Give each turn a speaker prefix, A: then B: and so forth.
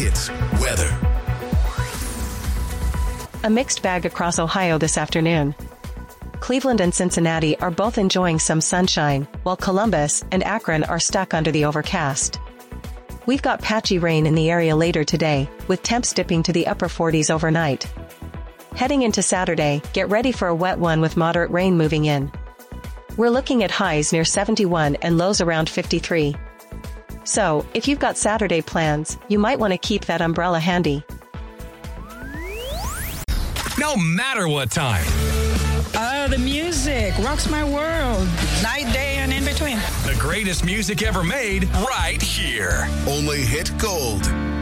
A: Hits weather.
B: A mixed bag across Ohio this afternoon. Cleveland and Cincinnati are both enjoying some sunshine, while Columbus and Akron are stuck under the overcast. We've got patchy rain in the area later today, with temps dipping to the upper 40s overnight. Heading into Saturday, get ready for a wet one with moderate rain moving in. We're looking at highs near 71 and lows around 53. So, if you've got Saturday plans, you might want to keep that umbrella handy.
C: No matter what time.
D: The music rocks my world. Night, day, and in between.
C: The greatest music ever made right here.
A: Only Hit Gold.